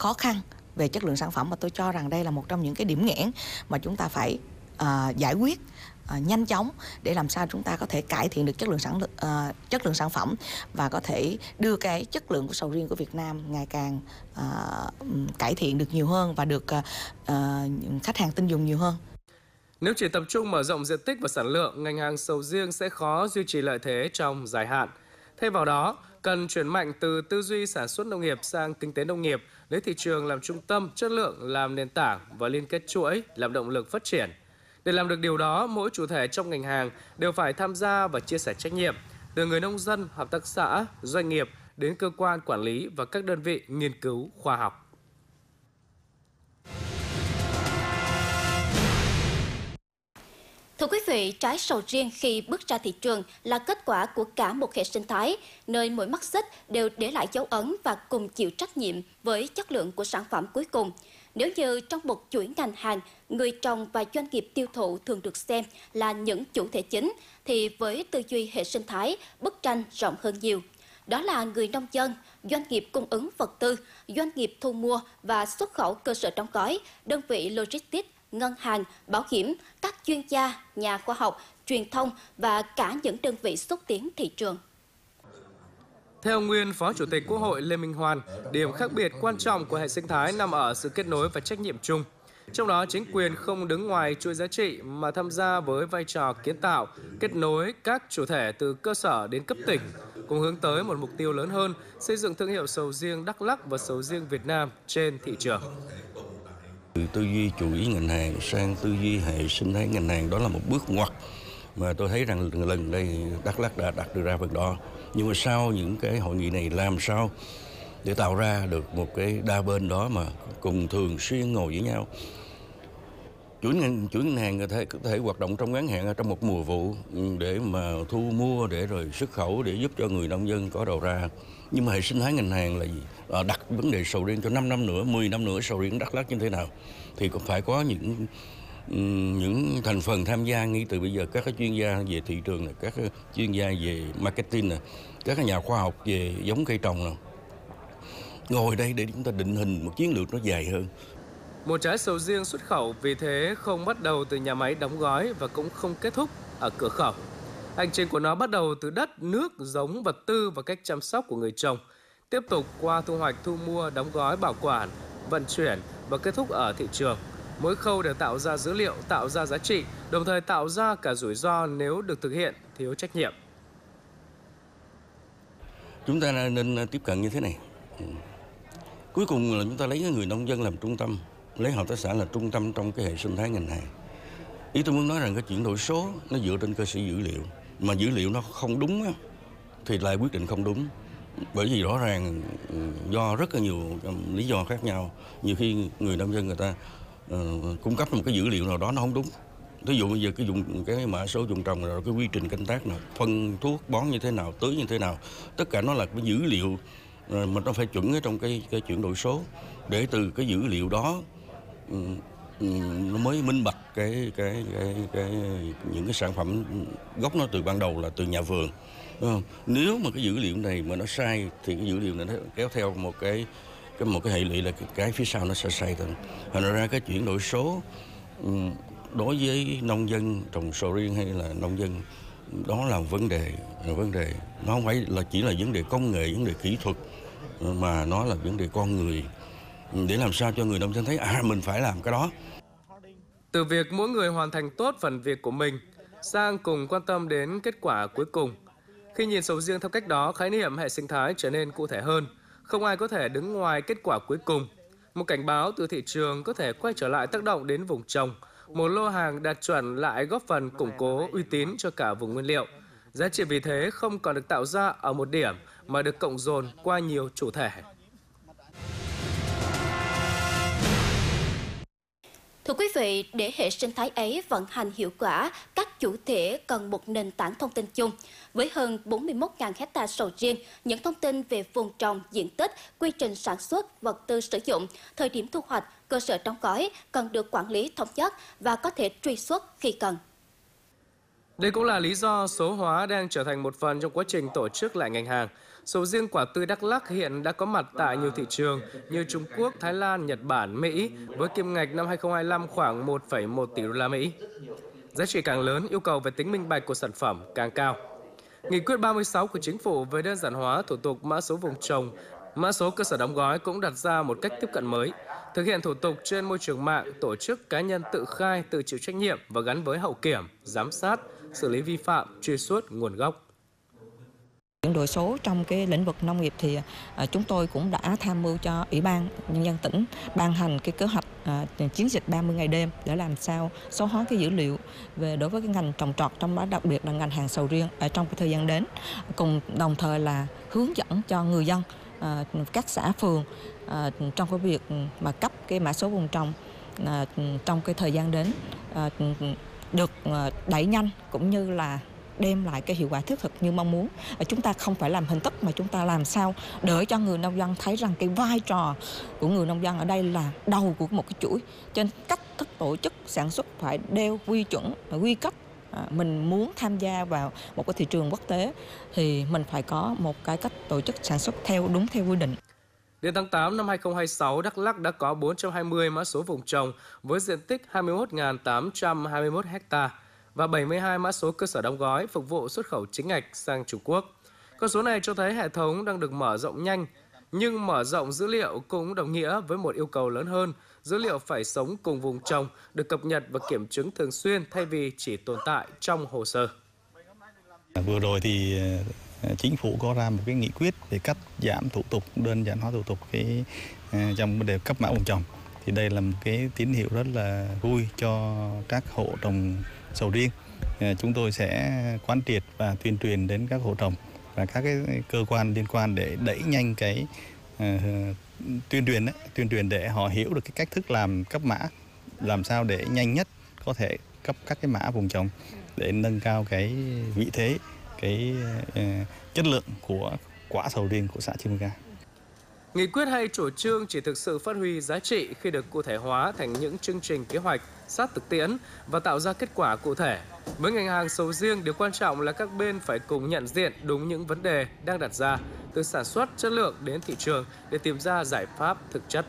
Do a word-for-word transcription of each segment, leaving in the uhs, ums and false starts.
khó khăn về chất lượng sản phẩm, và tôi cho rằng đây là một trong những cái điểm nghẽn mà chúng ta phải uh, giải quyết uh, nhanh chóng để làm sao chúng ta có thể cải thiện được chất lượng sản uh, chất lượng sản phẩm và có thể đưa cái chất lượng của sầu riêng của Việt Nam ngày càng uh, cải thiện được nhiều hơn và được uh, uh, khách hàng tin dùng nhiều hơn. Nếu chỉ tập trung mở rộng diện tích và sản lượng, ngành hàng sầu riêng sẽ khó duy trì lợi thế trong dài hạn. Thay vào đó, cần chuyển mạnh từ tư duy sản xuất nông nghiệp sang kinh tế nông nghiệp, lấy thị trường làm trung tâm, chất lượng làm nền tảng và liên kết chuỗi làm động lực phát triển. Để làm được điều đó, mỗi chủ thể trong ngành hàng đều phải tham gia và chia sẻ trách nhiệm, từ người nông dân, hợp tác xã, doanh nghiệp đến cơ quan quản lý và các đơn vị nghiên cứu khoa học. Thưa quý vị, trái sầu riêng khi bước ra thị trường là kết quả của cả một hệ sinh thái, nơi mỗi mắt xích đều để lại dấu ấn và cùng chịu trách nhiệm với chất lượng của sản phẩm cuối cùng. Nếu như trong một chuỗi ngành hàng, người trồng và doanh nghiệp tiêu thụ thường được xem là những chủ thể chính, thì với tư duy hệ sinh thái, bức tranh rộng hơn nhiều. Đó là người nông dân, doanh nghiệp cung ứng vật tư, doanh nghiệp thu mua và xuất khẩu cơ sở đóng gói, đơn vị logistics, ngân hàng, bảo hiểm, các chuyên gia, nhà khoa học, truyền thông và cả những đơn vị xúc tiến thị trường. Theo nguyên Phó Chủ tịch Quốc hội Lê Minh Hoan, điểm khác biệt quan trọng của hệ sinh thái nằm ở sự kết nối và trách nhiệm chung. Trong đó, chính quyền không đứng ngoài chuỗi giá trị mà tham gia với vai trò kiến tạo, kết nối các chủ thể từ cơ sở đến cấp tỉnh, cùng hướng tới một mục tiêu lớn hơn, xây dựng thương hiệu sầu riêng Đắk Lắk và sầu riêng Việt Nam trên thị trường. Từ tư duy chuỗi ngành hàng sang tư duy hệ sinh thái ngành hàng, đó là một bước ngoặt mà tôi thấy rằng lần đây Đắk Lắk đã đặt được ra việc đó. Nhưng mà sau những cái hội nghị này làm sao để tạo ra được một cái đa bên đó mà cùng thường xuyên ngồi với nhau. Chuỗi ngành chuỗi ngành hàng có thể có thể hoạt động trong ngắn hạn trong một mùa vụ để mà thu mua, để rồi xuất khẩu, để giúp cho người nông dân có đầu ra. Nhưng mà hệ sinh thái ngành hàng là gì? Đặt vấn đề sầu riêng cho năm năm nữa, mười năm nữa sầu riêng Đắk Lắk như thế nào thì cũng phải có những những thành phần tham gia ngay từ bây giờ, các cái chuyên gia về thị trường này, các cái chuyên gia về marketing này, các cái nhà khoa học về giống cây trồng này. Ngồi đây để chúng ta định hình một chiến lược nó dài hơn. Một trái sầu riêng xuất khẩu vì thế không bắt đầu từ nhà máy đóng gói và cũng không kết thúc ở cửa khẩu. Hành trình của nó bắt đầu từ đất, nước, giống, vật tư và cách chăm sóc của người trồng, tiếp tục qua thu hoạch, thu mua, đóng gói, bảo quản, vận chuyển và kết thúc ở thị trường. Mỗi khâu đều tạo ra dữ liệu, tạo ra giá trị, đồng thời tạo ra cả rủi ro nếu được thực hiện thiếu trách nhiệm. Chúng ta nên tiếp cận như thế này. Cuối cùng là chúng ta lấy người nông dân làm trung tâm, lấy hợp tác xã là trung tâm trong cái hệ sinh thái ngành hàng. Ý tôi muốn nói rằng cái chuyển đổi số nó dựa trên cơ sở dữ liệu, mà dữ liệu nó không đúng á, thì lại quyết định không đúng. Bởi vì rõ ràng do rất là nhiều lý do khác nhau, nhiều khi người nông dân người ta uh, cung cấp một cái dữ liệu nào đó nó không đúng. Ví dụ bây giờ cái dùng cái mã số vùng trồng rồi cái quy trình canh tác nào, phân thuốc bón như thế nào, tưới như thế nào, tất cả nó là cái dữ liệu mà nó phải chuẩn ở trong cái cái chuyển đổi số, để từ cái dữ liệu đó um, nó mới minh bạch cái cái cái cái những cái sản phẩm gốc nó từ ban đầu là từ nhà vườn. Nếu mà cái dữ liệu này mà nó sai thì cái dữ liệu này nó kéo theo một cái cái một cái hệ lụy là cái, cái phía sau nó sẽ sai thôi. Thành ra cái chuyển đổi số đối với nông dân trồng sầu riêng hay là nông dân, đó là vấn đề là vấn đề nó không phải là chỉ là vấn đề công nghệ, vấn đề kỹ thuật, mà nó là vấn đề con người, để làm sao cho người nông dân thấy à mình phải làm cái đó. Từ việc mỗi người hoàn thành tốt phần việc của mình sang cùng quan tâm đến kết quả cuối cùng. Khi nhìn sầu riêng theo cách đó, khái niệm hệ sinh thái trở nên cụ thể hơn. Không ai có thể đứng ngoài kết quả cuối cùng. Một cảnh báo từ thị trường có thể quay trở lại tác động đến vùng trồng. Một lô hàng đạt chuẩn lại góp phần củng cố uy tín cho cả vùng nguyên liệu. Giá trị vì thế không còn được tạo ra ở một điểm mà được cộng dồn qua nhiều chủ thể. Thưa quý vị, để hệ sinh thái ấy vận hành hiệu quả, các chủ thể cần một nền tảng thông tin chung. Với hơn bốn mươi mốt nghìn hectare sầu riêng, những thông tin về vùng trồng, diện tích, quy trình sản xuất, vật tư sử dụng, thời điểm thu hoạch, cơ sở đóng gói cần được quản lý thống nhất và có thể truy xuất khi cần. Đây cũng là lý do số hóa đang trở thành một phần trong quá trình tổ chức lại ngành hàng. Sầu riêng quả tươi Đắk Lắk hiện đã có mặt tại nhiều thị trường như Trung Quốc, Thái Lan, Nhật Bản, Mỹ với kim ngạch năm hai không hai lăm khoảng một phẩy một tỷ đô la Mỹ. Giá trị càng lớn, yêu cầu về tính minh bạch của sản phẩm càng cao. Nghị quyết ba mươi sáu của Chính phủ về đơn giản hóa thủ tục mã số vùng trồng, mã số cơ sở đóng gói cũng đặt ra một cách tiếp cận mới. Thực hiện thủ tục trên môi trường mạng, tổ chức cá nhân tự khai, tự chịu trách nhiệm và gắn với hậu kiểm, giám sát, xử lý vi phạm, truy xuất nguồn gốc. Chuyển đổi số trong cái lĩnh vực nông nghiệp thì à, chúng tôi cũng đã tham mưu cho Ủy ban Nhân dân tỉnh ban hành cái kế hoạch à, chiến dịch ba mươi ngày đêm để làm sao số hóa cái dữ liệu về đối với cái ngành trồng trọt, trong đó đặc biệt là ngành hàng sầu riêng ở trong cái thời gian đến, cùng đồng thời là hướng dẫn cho người dân à, các xã phường à, trong cái việc mà cấp cái mã số vùng trồng à, trong cái thời gian đến à, được đẩy nhanh cũng như là đem lại cái hiệu quả thiết thực như mong muốn. Chúng ta không phải làm hình thức mà chúng ta làm sao để cho người nông dân thấy rằng cái vai trò của người nông dân ở đây là đầu của một cái chuỗi. Trên cách thức tổ chức sản xuất phải đeo quy chuẩn, quy cách. À, mình muốn tham gia vào một cái thị trường quốc tế thì mình phải có một cái cách tổ chức sản xuất theo đúng theo quy định. Đến tháng tám năm hai không hai sáu, Đắk Lắk đã có bốn trăm hai mươi mã số vùng trồng với diện tích hai mươi mốt nghìn tám trăm hai mươi mốt ha và bảy mươi hai mã số cơ sở đóng gói phục vụ xuất khẩu chính ngạch sang Trung Quốc. Con số này cho thấy hệ thống đang được mở rộng nhanh, nhưng mở rộng dữ liệu cũng đồng nghĩa với một yêu cầu lớn hơn. Dữ liệu phải sống cùng vùng trồng, được cập nhật và kiểm chứng thường xuyên thay vì chỉ tồn tại trong hồ sơ. Vừa rồi thì Chính phủ có ra một cái nghị quyết về cắt giảm thủ tục, đơn giản hóa thủ tục cái trong vấn đề cấp mã vùng trồng. Thì đây là một cái tín hiệu rất là vui cho các hộ trồng sầu riêng. Chúng tôi sẽ quán triệt và tuyên truyền đến các hộ trồng và các cái cơ quan liên quan để đẩy nhanh cái uh, tuyên truyền đấy, tuyên truyền để họ hiểu được cái cách thức làm cấp mã, làm sao để nhanh nhất có thể cấp các cái mã vùng trồng để nâng cao cái vị thế, cái uh, chất lượng của quả sầu riêng của xã Chư Mơ Ga. Nghị quyết hay chủ trương chỉ thực sự phát huy giá trị khi được cụ thể hóa thành những chương trình kế hoạch sát thực tiễn và tạo ra kết quả cụ thể. Với ngành hàng sầu riêng, điều quan trọng là các bên phải cùng nhận diện đúng những vấn đề đang đặt ra, từ sản xuất, chất lượng đến thị trường để tìm ra giải pháp thực chất.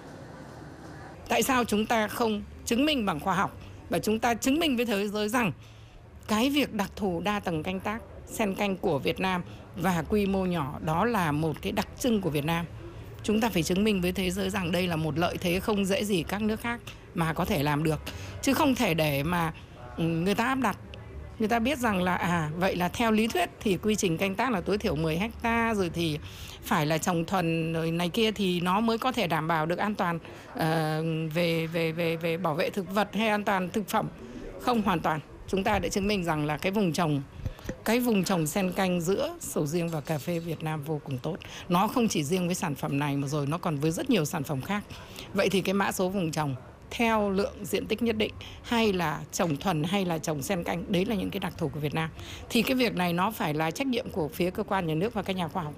Tại sao chúng ta không chứng minh bằng khoa học và chúng ta chứng minh với thế giới rằng cái việc đặc thù đa tầng canh tác, xen canh của Việt Nam và quy mô nhỏ đó là một cái đặc trưng của Việt Nam. Chúng ta phải chứng minh với thế giới rằng đây là một lợi thế không dễ gì các nước khác mà có thể làm được. Chứ không thể để mà người ta áp đặt. Người ta biết rằng là à vậy là theo lý thuyết thì quy trình canh tác là tối thiểu mười ha, rồi thì phải là trồng thuần rồi này kia thì nó mới có thể đảm bảo được an toàn uh, về, về, về, về bảo vệ thực vật hay an toàn thực phẩm. Không hoàn toàn. Chúng ta đã chứng minh rằng là cái vùng trồng Cái vùng trồng xen canh giữa sầu riêng và cà phê Việt Nam vô cùng tốt. Nó không chỉ riêng với sản phẩm này mà rồi nó còn với rất nhiều sản phẩm khác. Vậy thì cái mã số vùng trồng theo lượng diện tích nhất định hay là trồng thuần hay là trồng xen canh, đấy là những cái đặc thù của Việt Nam. Thì cái việc này nó phải là trách nhiệm của phía cơ quan nhà nước và các nhà khoa học.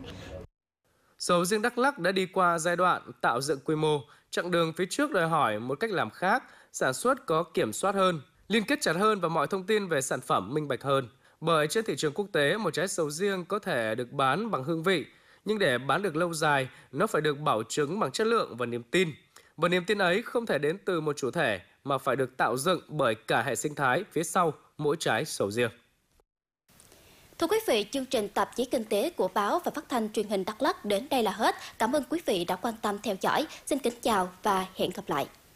Sầu riêng Đắk Lắk đã đi qua giai đoạn tạo dựng quy mô, chặng đường phía trước đòi hỏi một cách làm khác, sản xuất có kiểm soát hơn, liên kết chặt hơn và mọi thông tin về sản phẩm minh bạch hơn. Bởi trên thị trường quốc tế, một trái sầu riêng có thể được bán bằng hương vị, nhưng để bán được lâu dài, nó phải được bảo chứng bằng chất lượng và niềm tin. Và niềm tin ấy không thể đến từ một chủ thể, mà phải được tạo dựng bởi cả hệ sinh thái phía sau mỗi trái sầu riêng. Thưa quý vị, chương trình tạp chí kinh tế của báo và phát thanh truyền hình Đắk Lắk đến đây là hết. Cảm ơn quý vị đã quan tâm theo dõi. Xin kính chào và hẹn gặp lại.